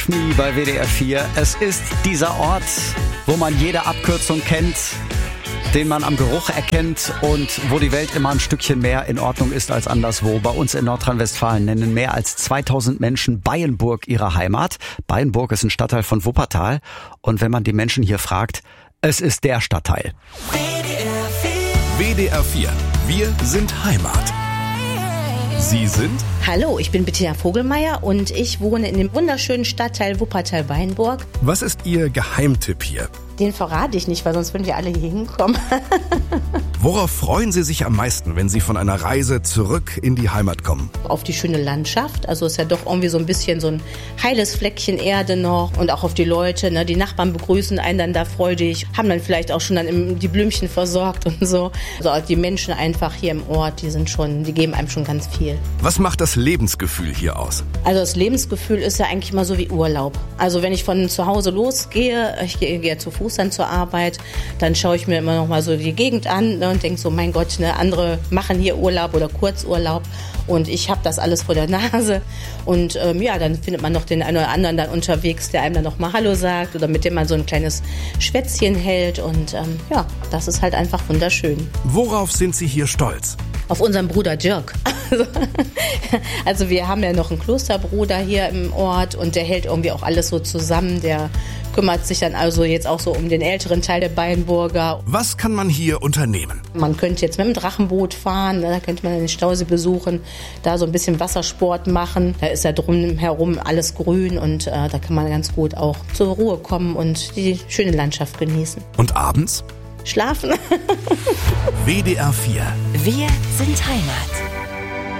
Touch Me bei WDR 4. Es ist dieser Ort, wo man jede Abkürzung kennt, den man am Geruch erkennt und wo die Welt immer ein Stückchen mehr in Ordnung ist als anderswo. Bei uns in Nordrhein-Westfalen nennen mehr als 2000 Menschen Beyenburg ihre Heimat. Beyenburg ist ein Stadtteil von Wuppertal. Und wenn man die Menschen hier fragt, es ist der Stadtteil. WDR 4. Wir sind Heimat. Sie sind? Hallo, ich bin Bettina Vogelmeier und ich wohne in dem wunderschönen Stadtteil Wuppertal-Beyenburg. Was ist Ihr Geheimtipp hier? Den verrate ich nicht, weil sonst würden wir alle hier hinkommen. Worauf freuen Sie sich am meisten, wenn Sie von einer Reise zurück in die Heimat kommen? Auf die schöne Landschaft, also ist ja doch irgendwie so ein bisschen so ein heiles Fleckchen Erde noch und auch auf die Leute, ne? Die Nachbarn begrüßen einen dann da freudig, haben dann vielleicht auch schon dann die Blümchen versorgt und so. Also auch die Menschen einfach hier im Ort, die geben einem schon ganz viel. Was macht das Lebensgefühl hier aus? Also das Lebensgefühl ist ja eigentlich mal so wie Urlaub. Also wenn ich von zu Hause losgehe, ich gehe zu Fuß dann zur Arbeit, dann schaue ich mir immer noch mal so die Gegend an, ne, und denke so, mein Gott, ne, andere machen hier Urlaub oder Kurzurlaub und ich habe das alles vor der Nase. Und dann findet man noch den einen oder anderen dann unterwegs, der einem dann noch mal Hallo sagt oder mit dem man so ein kleines Schwätzchen hält. Und das ist halt einfach wunderschön. Worauf sind Sie hier stolz? Auf unseren Bruder Dirk. Also wir haben ja noch einen Klosterbruder hier im Ort und der hält irgendwie auch alles so zusammen. Der kümmert sich dann also jetzt auch so um den älteren Teil der Beyenburger. Was kann man hier unternehmen? Man könnte jetzt mit dem Drachenboot fahren, da könnte man den Stausee besuchen, da so ein bisschen Wassersport machen. Da ist ja drumherum alles grün und da kann man ganz gut auch zur Ruhe kommen und die schöne Landschaft genießen. Und abends? Schlafen. WDR 4. Wir sind Heimat.